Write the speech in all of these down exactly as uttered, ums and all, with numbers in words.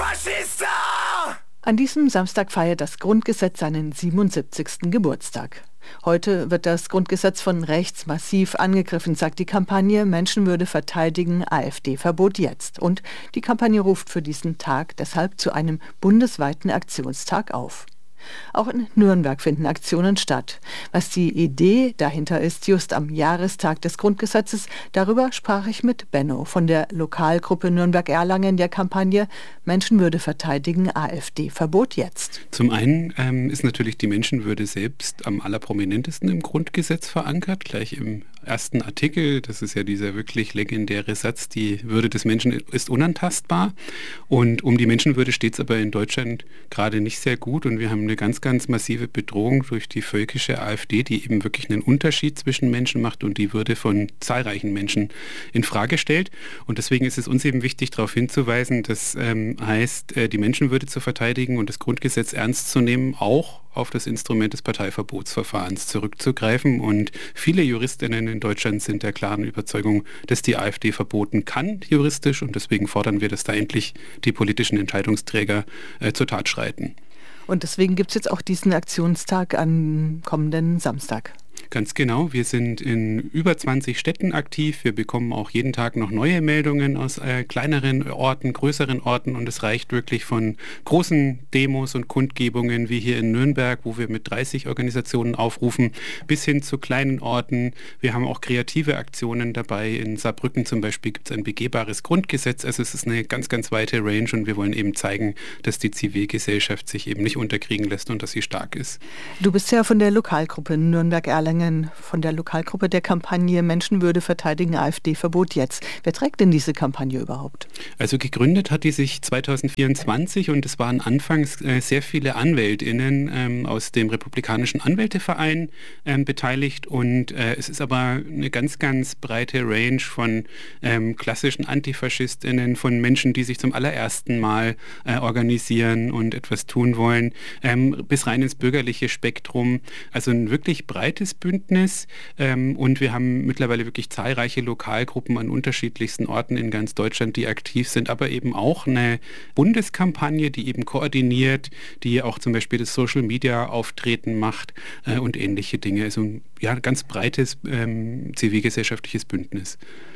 Antifascista! An diesem Samstag feiert das Grundgesetz seinen siebenundsiebzigsten Geburtstag. Heute wird das Grundgesetz von rechts massiv angegriffen, sagt die Kampagne Menschenwürde verteidigen, AfD-Verbot jetzt. Und die Kampagne ruft für diesen Tag deshalb zu einem bundesweiten Aktionstag auf. Auch in Nürnberg finden Aktionen statt. Was die Idee dahinter ist, just am Jahrestag des Grundgesetzes, darüber sprach ich mit Benno von der Lokalgruppe Nürnberg-Erlangen der Kampagne Menschenwürde verteidigen, AfD-Verbot jetzt. Zum einen ähm, ist natürlich die Menschenwürde selbst am allerprominentesten im Grundgesetz verankert, gleich im ersten Artikel. Das ist ja dieser wirklich legendäre Satz, die Würde des Menschen ist unantastbar. Und um die Menschenwürde steht es aber in Deutschland gerade nicht sehr gut und wir haben eine ganz, ganz massive Bedrohung durch die völkische AfD, die eben wirklich einen Unterschied zwischen Menschen macht und die Würde von zahlreichen Menschen in Frage stellt. Und deswegen ist es uns eben wichtig, darauf hinzuweisen, dass ähm, heißt, äh, die Menschenwürde zu verteidigen und das Grundgesetz ernst zu nehmen, auch auf das Instrument des Parteiverbotsverfahrens zurückzugreifen. Und viele Juristinnen in Deutschland sind der klaren Überzeugung, dass die AfD verboten kann, juristisch. Und deswegen fordern wir, dass da endlich die politischen Entscheidungsträger äh, zur Tat schreiten. Und deswegen gibt es jetzt auch diesen Aktionstag am kommenden Samstag. Ganz genau, wir sind in über zwanzig Städten aktiv. Wir bekommen auch jeden Tag noch neue Meldungen aus äh, kleineren Orten, größeren Orten und es reicht wirklich von großen Demos und Kundgebungen wie hier in Nürnberg, wo wir mit dreißig Organisationen aufrufen, bis hin zu kleinen Orten. Wir haben auch kreative Aktionen dabei. In Saarbrücken zum Beispiel gibt es ein begehbares Grundgesetz. Also es ist eine ganz, ganz weite Range und wir wollen eben zeigen, dass die Zivilgesellschaft sich eben nicht unterkriegen lässt und dass sie stark ist. Du bist ja von der Lokalgruppe Nürnberg-Erlangen, von der Lokalgruppe der Kampagne Menschenwürde verteidigen, AfD-Verbot jetzt. Wer trägt denn diese Kampagne überhaupt? Also gegründet hat die sich zweitausendvierundzwanzig und es waren anfangs äh, sehr viele AnwältInnen ähm, aus dem Republikanischen Anwälteverein ähm, beteiligt und äh, es ist aber eine ganz, ganz breite Range von ähm, klassischen AntifaschistInnen, von Menschen, die sich zum allerersten Mal äh, organisieren und etwas tun wollen, ähm, bis rein ins bürgerliche Spektrum. Also ein wirklich breites Bündnis ähm, und wir haben mittlerweile wirklich zahlreiche Lokalgruppen an unterschiedlichsten Orten in ganz Deutschland, die aktiv sind, aber eben auch eine Bundeskampagne, die eben koordiniert, die auch zum Beispiel das Social-Media-Auftreten macht äh, und ähnliche Dinge. Also ja, ein ganz breites ähm, zivilgesellschaftliches Bündnis.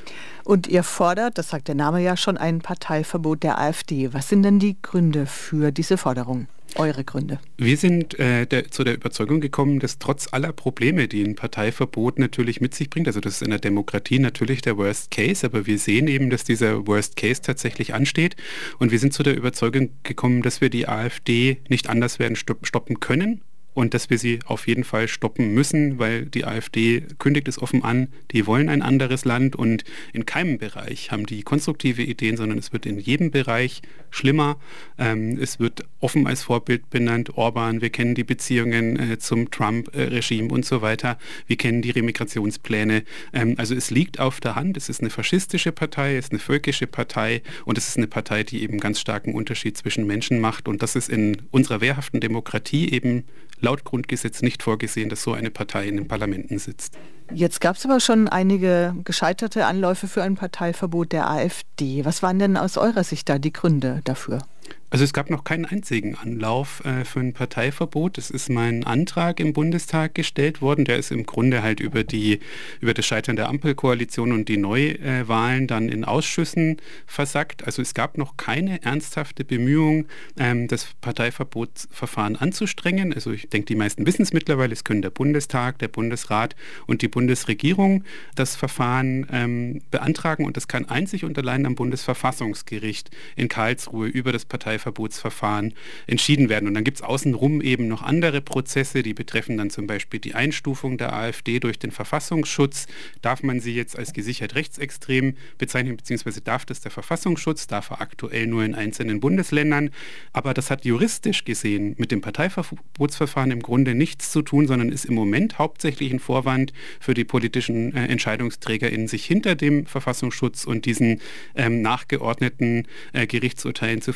Und ihr fordert, das sagt der Name ja schon, ein Parteiverbot der AfD. Was sind denn die Gründe für diese Forderung? Eure Gründe? Wir sind äh, der, zu der Überzeugung gekommen, dass trotz aller Probleme, die ein Parteiverbot natürlich mit sich bringt, also das ist in der Demokratie natürlich der Worst Case, aber wir sehen eben, dass dieser Worst Case tatsächlich ansteht und wir sind zu der Überzeugung gekommen, dass wir die AfD nicht anders werden stoppen können. Und dass wir sie auf jeden Fall stoppen müssen, weil die AfD kündigt es offen an, die wollen ein anderes Land und in keinem Bereich haben die konstruktive Ideen, sondern es wird in jedem Bereich schlimmer. Ähm, es wird offen als Vorbild benannt, Orban, wir kennen die Beziehungen äh, zum Trump-Regime und so weiter, wir kennen die Remigrationspläne. Ähm, also es liegt auf der Hand, es ist eine faschistische Partei, es ist eine völkische Partei und es ist eine Partei, die eben ganz starken Unterschied zwischen Menschen macht und das ist in unserer wehrhaften Demokratie eben laut Grundgesetz nicht vorgesehen, dass so eine Partei in den Parlamenten sitzt. Jetzt gab es aber schon einige gescheiterte Anläufe für ein Parteiverbot der AfD. Was waren denn aus eurer Sicht da die Gründe dafür? Also es gab noch keinen einzigen Anlauf äh, für ein Parteiverbot. Es ist mein Antrag im Bundestag gestellt worden. Der ist im Grunde halt über die über das Scheitern der Ampelkoalition und die Neuwahlen dann in Ausschüssen versackt. Also es gab noch keine ernsthafte Bemühung, ähm, das Parteiverbotsverfahren anzustrengen. Also ich denke, die meisten wissen es mittlerweile. Es können der Bundestag, der Bundesrat und die Bundesregierung das Verfahren ähm, beantragen und das kann einzig und allein am Bundesverfassungsgericht in Karlsruhe über das Parteiverbotsverfahren entschieden werden. Und dann gibt es außenrum eben noch andere Prozesse, die betreffen dann zum Beispiel die Einstufung der AfD durch den Verfassungsschutz. Darf man sie jetzt als gesichert rechtsextrem bezeichnen, beziehungsweise darf das der Verfassungsschutz, darf er aktuell nur in einzelnen Bundesländern. Aber das hat juristisch gesehen mit dem Parteiverbotsverfahren im Grunde nichts zu tun, sondern ist im Moment hauptsächlich ein Vorwand für die politischen äh, EntscheidungsträgerInnen, sich hinter dem Verfassungsschutz und diesen ähm, nachgeordneten äh, Gerichtsurteilen zu verstecken, um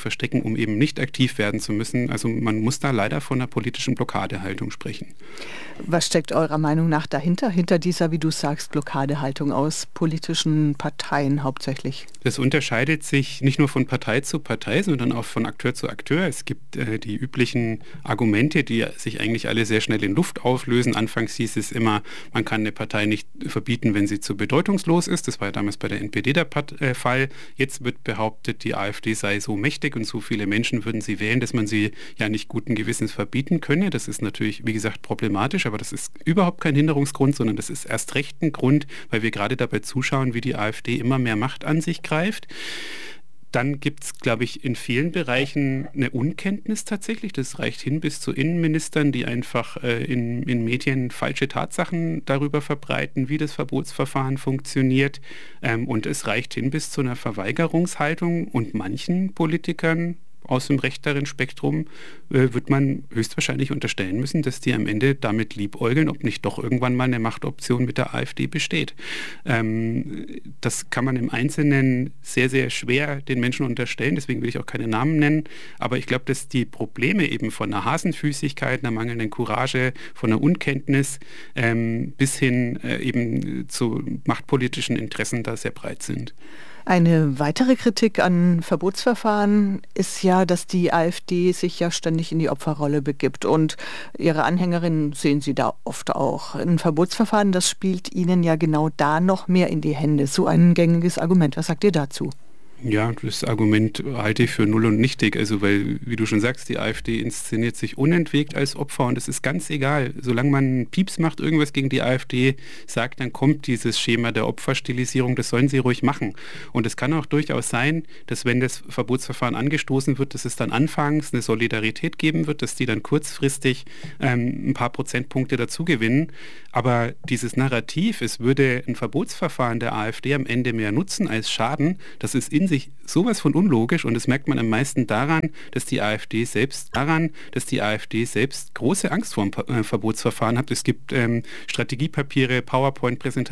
um eben nicht aktiv werden zu müssen. Also man muss da leider von einer politischen Blockadehaltung sprechen. Was steckt eurer Meinung nach dahinter, hinter dieser, wie du sagst, Blockadehaltung aus politischen Parteien hauptsächlich? Das unterscheidet sich nicht nur von Partei zu Partei, sondern auch von Akteur zu Akteur. Es gibt äh, die üblichen Argumente, die sich eigentlich alle sehr schnell in Luft auflösen. Anfangs hieß es immer, man kann eine Partei nicht verbieten, wenn sie zu bedeutungslos ist. Das war ja damals bei der N P D der Pat- äh, Fall. Jetzt wird behauptet, die AfD sei so mächtig und so viele Menschen würden sie wählen, dass man sie ja nicht guten Gewissens verbieten könne. Das ist natürlich, wie gesagt, problematisch, aber das ist überhaupt kein Hinderungsgrund, sondern das ist erst recht ein Grund, weil wir gerade dabei zuschauen, wie die AfD immer mehr Macht an sich greift. Dann gibt es, glaube ich, in vielen Bereichen eine Unkenntnis tatsächlich. Das reicht hin bis zu Innenministern, die einfach äh, in, in Medien falsche Tatsachen darüber verbreiten, wie das Verbotsverfahren funktioniert. Ähm, und es reicht hin bis zu einer Verweigerungshaltung. Und manchen Politikern aus dem rechteren Spektrum äh, wird man höchstwahrscheinlich unterstellen müssen, dass die am Ende damit liebäugeln, ob nicht doch irgendwann mal eine Machtoption mit der AfD besteht. Ähm, das kann man im Einzelnen sehr, sehr schwer den Menschen unterstellen, deswegen will ich auch keine Namen nennen, aber ich glaube, dass die Probleme eben von einer Hasenfüßigkeit, einer mangelnden Courage, von einer Unkenntnis ähm, bis hin äh, eben zu machtpolitischen Interessen da sehr breit sind. Eine weitere Kritik an Verbotsverfahren ist ja, dass die AfD sich ja ständig in die Opferrolle begibt und ihre Anhängerinnen sehen sie da oft auch. Ein Verbotsverfahren, das spielt ihnen ja genau da noch mehr in die Hände. So ein gängiges Argument. Was sagt ihr dazu? Ja, das Argument halte ich für null und nichtig. Also weil, wie du schon sagst, die AfD inszeniert sich unentwegt als Opfer und es ist ganz egal. Solange man Pieps macht, irgendwas gegen die AfD sagt, dann kommt dieses Schema der Opferstilisierung, das sollen sie ruhig machen. Und es kann auch durchaus sein, dass wenn das Verbotsverfahren angestoßen wird, dass es dann anfangs eine Solidarität geben wird, dass die dann kurzfristig ähm, ein paar Prozentpunkte dazu gewinnen. Aber dieses Narrativ, es würde ein Verbotsverfahren der AfD am Ende mehr nutzen als schaden, das ist in sich sowas von unlogisch und das merkt man am meisten daran, dass die AfD selbst daran, dass die AfD selbst große Angst vor dem Verbotsverfahren hat. Es gibt ähm, Strategiepapiere, PowerPoint-Präsentationen,